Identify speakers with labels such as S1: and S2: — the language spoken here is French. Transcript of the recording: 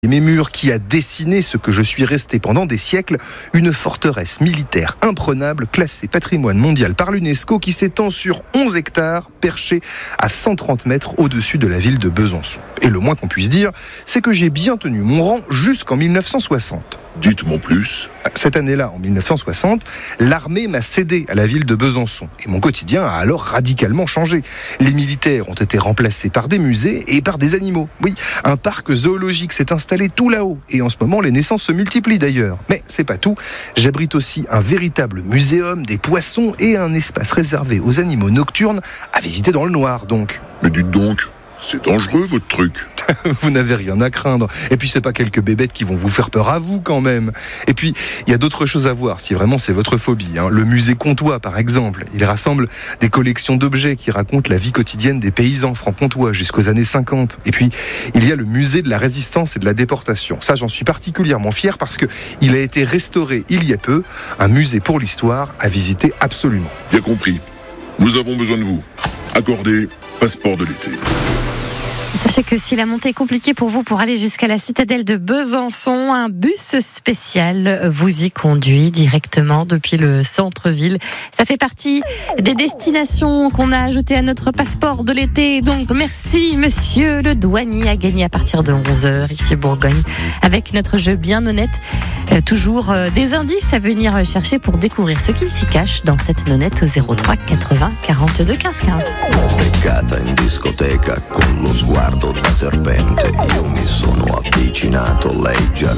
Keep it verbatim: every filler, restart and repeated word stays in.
S1: mes murs, qui a dessiné ce que je suis resté pendant des siècles, une forteresse militaire imprenable classée patrimoine mondial par l'UNESCO qui s'étend sur onze hectares, perchée à cent trente mètres au-dessus de la ville de Besançon. Et le moins qu'on puisse dire, c'est que j'ai bien tenu mon rang jusqu'en mille neuf cent soixante.
S2: Dites-moi plus.
S1: Cette année-là, en mille neuf cent soixante, l'armée m'a cédé à la ville de Besançon. Et mon quotidien a alors radicalement changé. Les militaires ont été remplacés par des musées et par des animaux. Oui, un parc zoologique s'est installé tout là-haut. Et en ce moment, les naissances se multiplient d'ailleurs. Mais c'est pas tout. J'abrite aussi un véritable muséum des poissons et un espace réservé aux animaux nocturnes à visiter dans le noir, donc.
S2: Mais dites donc, c'est dangereux votre truc.
S1: Vous n'avez rien à craindre. Et puis c'est pas quelques bébêtes qui vont vous faire peur à vous quand même. Et puis il y a d'autres choses à voir si vraiment c'est votre phobie. Hein. Le musée comtois par exemple, il rassemble des collections d'objets qui racontent la vie quotidienne des paysans franc-comtois jusqu'aux années cinquante. Et puis il y a le musée de la résistance et de la déportation. Ça j'en suis particulièrement fier parce que il a été restauré il y a peu, un musée pour l'histoire à visiter absolument.
S2: Bien compris. Nous avons besoin de vous. Accordez passeport de l'été.
S3: Sachez que si la montée est compliquée pour vous pour aller jusqu'à la citadelle de Besançon, un bus spécial vous y conduit directement depuis le centre-ville. Ça fait partie des destinations qu'on a ajoutées à notre passeport de l'été. Donc merci monsieur le douanier, à gagner à partir de onze heures ici Bourgogne avec notre jeu bien honnête. Euh, toujours euh, des indices à venir chercher pour découvrir ce qu'il s'y cache dans cette nonnette au zéro trois quatre-vingts quarante-deux quinze quinze.
S4: Beccata in discoteca con lo sguardo da serpente, io mi sono avvicinato, lei già